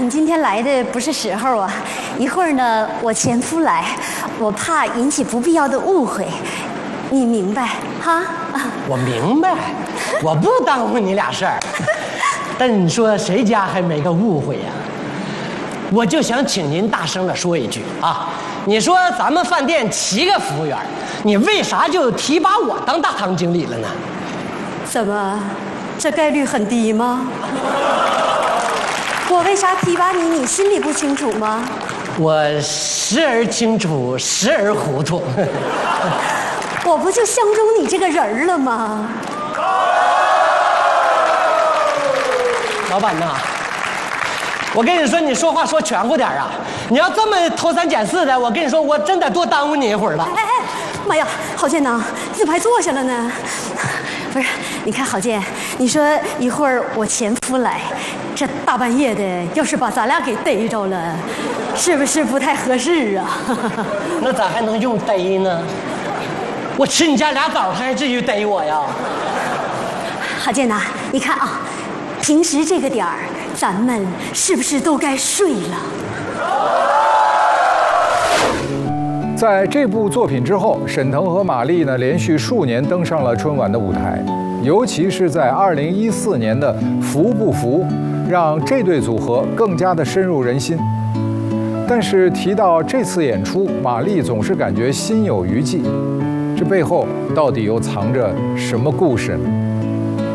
你今天来的不是时候啊！一会儿呢，我前夫来，我怕引起不必要的误会，你明白哈？ 我明白，我不耽误你俩事儿。但你说谁家还没个误会呀？我就想请您大声地说一句啊！你说咱们饭店7个服务员，你为啥就提拔我当大堂经理了呢？ 怎么，这概率很低吗？我为啥提拔你，你心里不清楚吗？ 我时而清楚，时而糊涂。 我不就相中你这个人儿了吗？ 老板呐，我跟你说，你说话说全乎点啊！你要这么偷三拣四的，我跟你说，我真得多耽误你一会儿了。 哎，妈呀，郝建呐，你怎么还坐下了呢？不是，你看郝建，你说一会儿我前夫来，这大半夜的，要是把咱俩给逮着了，是不是不太合适啊？ 那咋还能用逮呢？我吃你家俩枣，他还至于逮我呀？ 郝建呐，你看啊，平时这个点儿，咱们是不是都该睡了？ 在这部作品之后，沈腾和马丽呢连续数年登上了春晚的舞台，尤其是在2014年的《服不服》，让这对组合更加的深入人心。但是提到这次演出，马丽总是感觉心有余悸，这背后到底又藏着什么故事呢？